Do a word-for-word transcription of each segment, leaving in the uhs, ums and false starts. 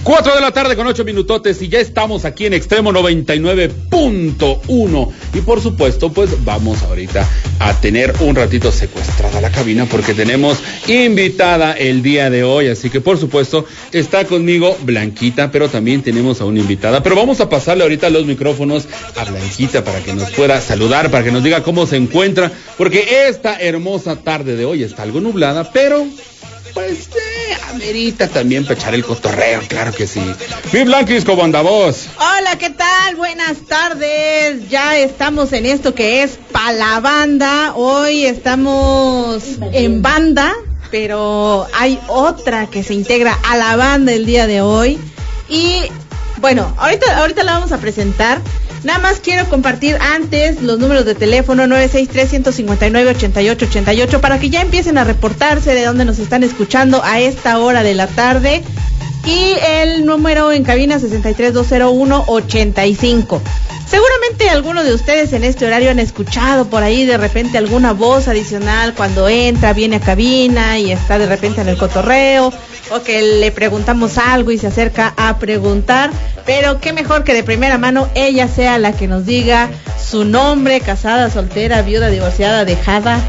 Cuatro de la tarde con ocho minutotes y ya estamos aquí en Extremo noventa y nueve punto uno. Y por supuesto, pues vamos ahorita a tener un ratito secuestrada la cabina porque tenemos invitada el día de hoy. Así que por supuesto está conmigo Blanquita, pero también tenemos a una invitada. Pero vamos a pasarle ahorita los micrófonos a Blanquita para que nos pueda saludar, para que nos diga cómo se encuentra. Porque esta hermosa tarde de hoy está algo nublada, pero... pues eh, amerita también para echar el cotorreo, claro que sí. Mi Blanquis, ¿cómo anda vos? Hola, ¿qué tal? Buenas tardes. Ya estamos en esto que es Pa' la Banda. Hoy estamos en banda, pero hay otra que se integra a la banda el día de hoy. Y bueno, ahorita, ahorita la vamos a presentar. Nada más quiero compartir antes los números de teléfono nueve seis tres, uno cinco nueve, ocho ocho ocho ocho para que ya empiecen a reportarse de dónde nos están escuchando a esta hora de la tarde. Y el número en cabina sesenta y tres, dos cero uno, ochenta y cinco. Seguramente algunos de ustedes en este horario han escuchado por ahí de repente alguna voz adicional cuando entra, viene a cabina y está de repente en el cotorreo, o que le preguntamos algo y se acerca a preguntar, pero qué mejor que de primera mano ella sea la que nos diga su nombre, casada, soltera, viuda, divorciada, dejada.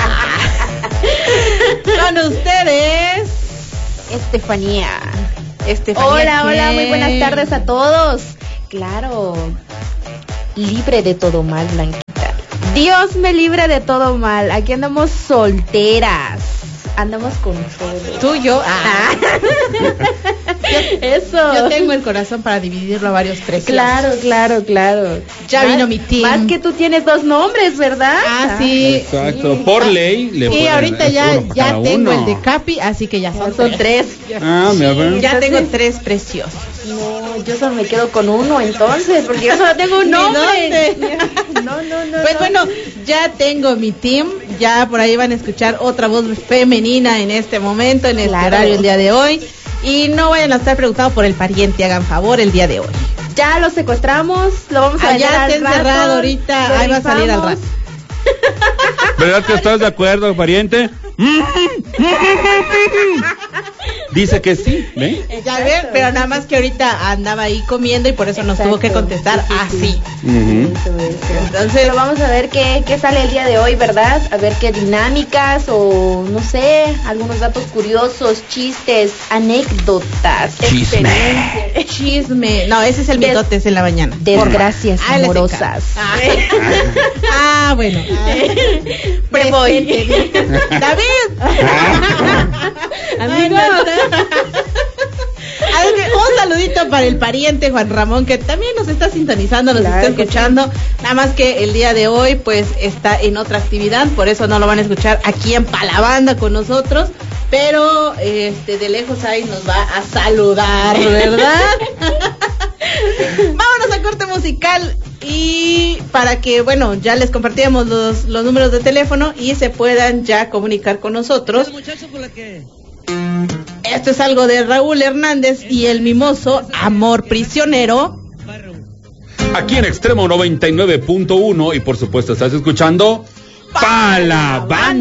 Con ustedes, Estefanía. Estefanía. Hola, hola, muy buenas tardes a todos. Claro, libre de todo mal, Blanquita. Dios me libre de todo mal. Aquí andamos solteras. Andamos con todo. Tú, yo. Ah. yo, Eso. Yo tengo el corazón para dividirlo a varios precios. Claro, claro, claro. Ya más, vino mi team. Más que tú tienes dos nombres, ¿verdad? Ah, sí. Exacto. Sí. Por ley le Sí, ahorita ya, ya tengo uno. el de Capi, así que ya son, son tres. tres. Ah, sí, me ver. Ya tengo tres preciosos. No, yo solo me quedo con uno entonces, porque yo solo tengo un nombre. No, no, no. Pues no. Bueno, ya tengo mi team. Ya por ahí van a escuchar otra voz femenina en este momento, en el claro. horario el día de hoy. Y no vayan a estar preguntados por el pariente, hagan favor el día de hoy. Ya lo secuestramos, lo vamos a vender al rato. Ya está encerrado ahorita, ahí va a salir al rato. ¿Verdad que estás de acuerdo, pariente? Dice que sí, ¿ve? Ya ver, pero nada más que ahorita andaba ahí comiendo y por eso nos Exacto. tuvo que contestar sí, sí, así. Sí. Uh-huh. Eso, eso. Entonces, pero vamos a ver qué, qué sale el día de hoy, ¿verdad? A ver qué dinámicas o no sé, algunos datos curiosos, chistes, anécdotas, Chisme. Chisme. No, ese es el mitotes en la mañana. Desgracias ah, amorosas. Ah, ah, bueno. Me voy. David. Amigos. Un saludito para el pariente Juan Ramón, que también nos está sintonizando, nos claro está escuchando, sí. Nada más que el día de hoy pues está en otra actividad, por eso no lo van a escuchar aquí en Pa' la Banda con nosotros, pero este de lejos ahí nos va a saludar, ¿verdad? Vámonos a corte musical y para que, bueno, ya les compartíamos los, los números de teléfono y se puedan ya comunicar con nosotros. Esto es algo de Raúl Hernández y el mimoso Amor Prisionero. Aquí en Extremo noventa y nueve punto uno y por supuesto estás escuchando Pa' la Banda.